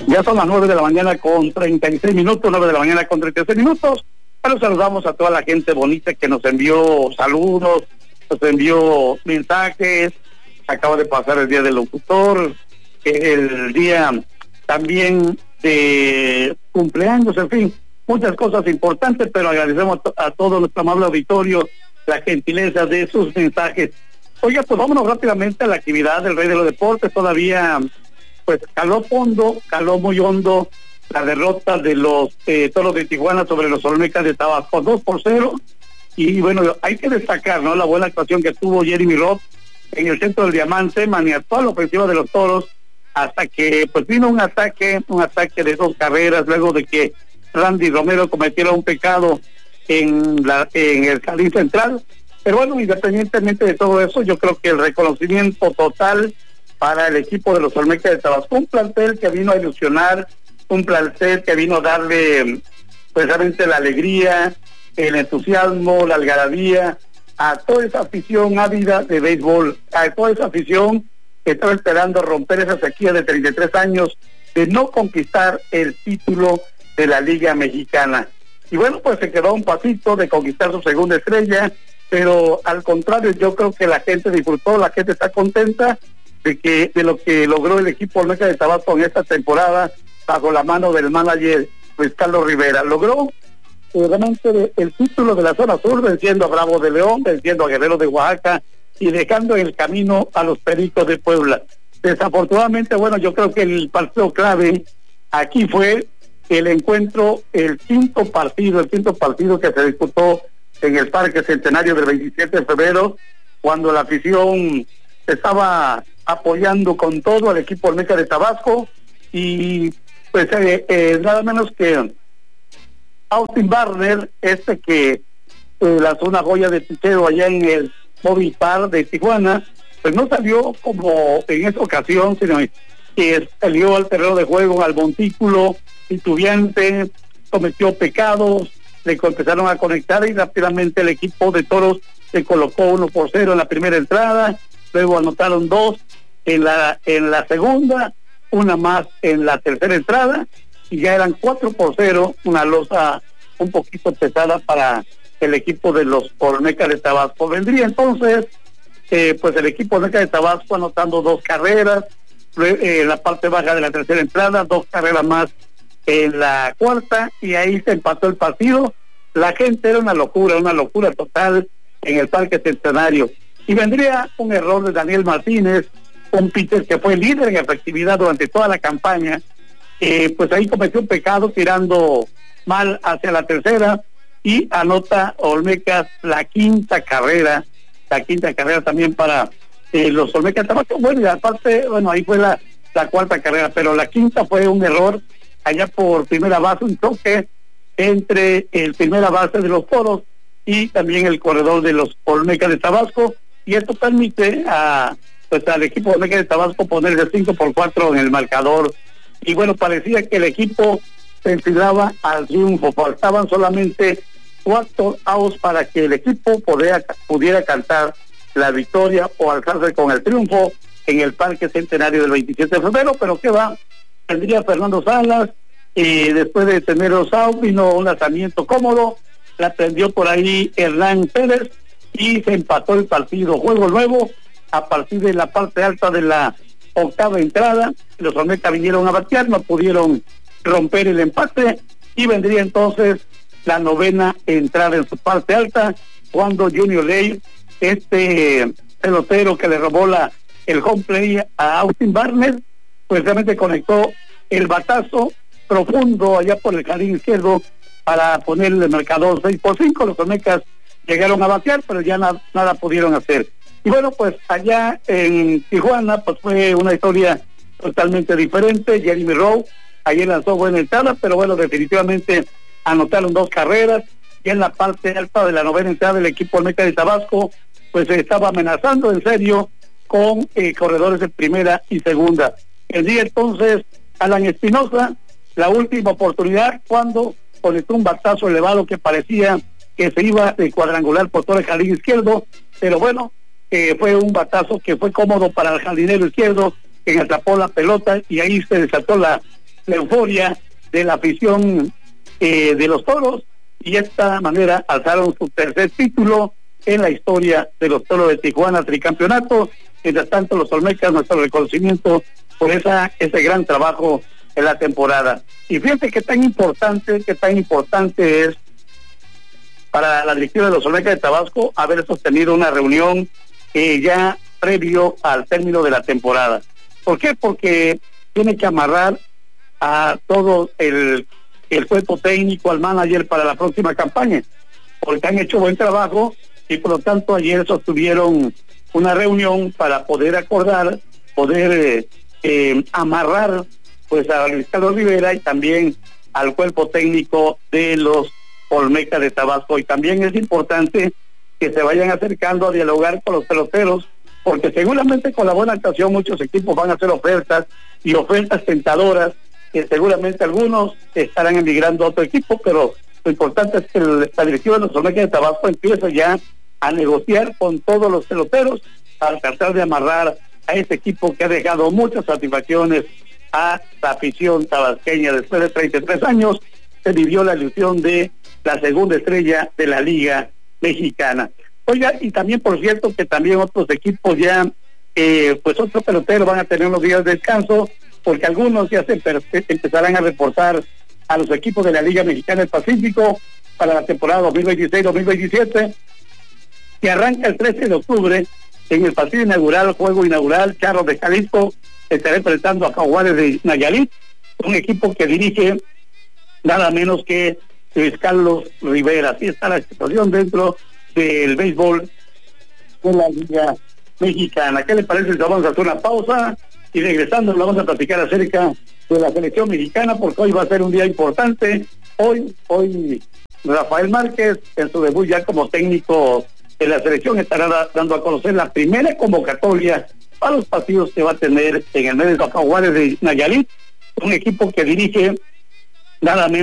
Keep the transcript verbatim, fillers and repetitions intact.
Ya son las nueve de la mañana con treinta y seis minutos, nueve de la mañana con treinta y seis minutos. Pero saludamos a toda la gente bonita que nos envió saludos, nos envió mensajes. Acaba de pasar el día del locutor, el día también de cumpleaños, en fin, muchas cosas importantes, pero agradecemos a, a todo nuestro amable auditorio la gentileza de sus mensajes. Oiga, pues vámonos rápidamente a la actividad del Rey de los Deportes. Todavía pues caló fondo, caló muy hondo la derrota de los eh, Toros de Tijuana sobre los Olmecas de Tabasco, dos por cero, y bueno, hay que destacar, ¿no?, la buena actuación que tuvo Jeremy Roth en el centro del diamante, maniató la ofensiva de los Toros, hasta que pues vino un ataque, un ataque de dos carreras, luego de que Randy Romero cometiera un pecado en la en el jardín central. Pero bueno, independientemente de todo eso, yo creo que el reconocimiento total para el equipo de los Olmecas de Tabasco, un plantel que vino a ilusionar, un plantel que vino a darle precisamente la alegría, el entusiasmo, la algarabía a toda esa afición ávida de béisbol, a toda esa afición que estaba esperando romper esa sequía de treinta y tres años de no conquistar el título de la Liga Mexicana. Y bueno, pues se quedó un pasito de conquistar su segunda estrella, pero al contrario, yo creo que la gente disfrutó, la gente está contenta de que de lo que logró el equipo Olmeca de Tabasco en esta temporada bajo la mano del manager Luis Carlos Rivera. Logró eh, realmente el título de la zona sur, venciendo a Bravo de León, venciendo a Guerrero de Oaxaca y dejando en el camino a los Pericos de Puebla. Desafortunadamente, bueno, yo creo que el partido clave aquí fue el encuentro, el quinto partido, el quinto partido que se disputó en el Parque Centenario del veintisiete de febrero, cuando la afición estaba apoyando con todo al equipo Olmeca de Tabasco, y pues eh, eh, nada menos que Austin Barner, este que eh, lanzó una joya de picheo allá en el Movistar de Tijuana, pues no salió como en esa ocasión, sino que salió al terreno de juego, al montículo, titubeante, cometió pecados, le empezaron a conectar y rápidamente el equipo de Toros se colocó uno por cero en la primera entrada, luego anotaron dos en la en la segunda, una más en la tercera entrada, y ya eran cuatro por cero, una losa un poquito pesada para el equipo de los Olmecas de Tabasco. Vendría entonces eh, pues el equipo Olmeca de Tabasco anotando dos carreras eh, en la parte baja de la tercera entrada, dos carreras más en la cuarta, y ahí se empató el partido. La gente era una locura, una locura total en el Parque Centenario, y vendría un error de Daniel Martínez, un pitcher que fue líder en efectividad durante toda la campaña, eh, pues ahí cometió un pecado tirando mal hacia la tercera, y anota Olmecas la quinta carrera, la quinta carrera también para eh, los Olmecas de Tabasco. Bueno, y aparte, bueno, ahí fue la, la cuarta carrera, pero la quinta fue un error allá por primera base, un choque entre el primera base de los Toros y también el corredor de los Olmecas de Tabasco, y esto permite a pues al equipo Olmeca de Tabasco ponerse cinco por cuatro en el marcador. Y bueno, parecía que el equipo se enfilaba al triunfo, faltaban solamente cuatro outs para que el equipo pudiera, pudiera cantar la victoria o alzarse con el triunfo en el Parque Centenario del veintisiete de febrero, pero ¿qué va? Tendría Fernando Salas, y después de tener los outs vino un lanzamiento cómodo, la prendió por ahí Hernán Pérez y se empató el partido. Juego nuevo a partir de la parte alta de la octava entrada. Los Olmecas vinieron a batear, no pudieron romper el empate, y vendría entonces la novena entrada en su parte alta, cuando Junior Ley, este pelotero que le robó la el home play a Austin Barner, pues realmente conectó el batazo profundo allá por el jardín izquierdo para poner el marcador seis por cinco. Los Olmecas llegaron a batear, pero ya na, nada pudieron hacer. Y bueno, pues allá en Tijuana pues fue una historia totalmente diferente. Jeremy Rowe ayer lanzó buena entrada, pero bueno, definitivamente anotaron dos carreras, y en la parte alta de la novena entrada del equipo Olmeca de Tabasco pues se estaba amenazando en serio con eh, corredores de primera y segunda. El día entonces Alan Espinosa, la última oportunidad, cuando conectó un batazo elevado que parecía que se iba de cuadrangular por todo el jardín izquierdo, pero bueno, eh, fue un batazo que fue cómodo para el jardinero izquierdo, que atrapó la pelota, y ahí se desató la la euforia de la afición eh, de los Toros, y de esta manera alzaron su tercer título en la historia de los Toros de Tijuana, tricampeonato. Mientras tanto, los Olmecas, nuestro reconocimiento por esa ese gran trabajo en la temporada. Y fíjate que tan importante, que tan importante es para la directiva de los Olmecas de Tabasco haber sostenido una reunión eh, ya previo al término de la temporada. ¿Por qué? Porque tiene que amarrar a todo el, el cuerpo técnico, al manager para la próxima campaña, porque han hecho buen trabajo y por lo tanto ayer sostuvieron una reunión para poder acordar, poder eh, eh, amarrar pues a Luis Carlos Rivera y también al cuerpo técnico de los Olmecas de Tabasco. Y también es importante que se vayan acercando a dialogar con los peloteros, porque seguramente con la buena actuación muchos equipos van a hacer ofertas y ofertas tentadoras, que seguramente algunos estarán emigrando a otro equipo, pero lo importante es que el, la directiva de los Olmecas de Tabasco empiece ya a negociar con todos los peloteros para tratar de amarrar a este equipo que ha dejado muchas satisfacciones a la afición tabasqueña. Después de treinta y tres años se vivió la ilusión de la segunda estrella de la Liga Mexicana. Oiga, y también por cierto que también otros equipos ya, eh, pues otros peloteros van a tener unos días de descanso, porque algunos ya se empezarán a reportar a los equipos de la Liga Mexicana del Pacífico para la temporada dos mil veintiséis dos mil veintisiete, que arranca el trece de octubre en el partido inaugural, juego inaugural. Charros de Jalisco estará enfrentando a Jaguares de Nayarit, un equipo que dirige nada menos que Luis Carlos Rivera. Así está la situación dentro del béisbol de la Liga Mexicana. ¿Qué le parece si vamos a hacer una pausa y regresando nos vamos a platicar acerca de la selección mexicana, porque hoy va a ser un día importante? Hoy, hoy Rafael Márquez, en su debut ya como técnico de la selección, estará dando a conocer la primera convocatoria para los partidos que va a tener en el mes de Jaguares de Nayarit, un equipo que dirige nada menos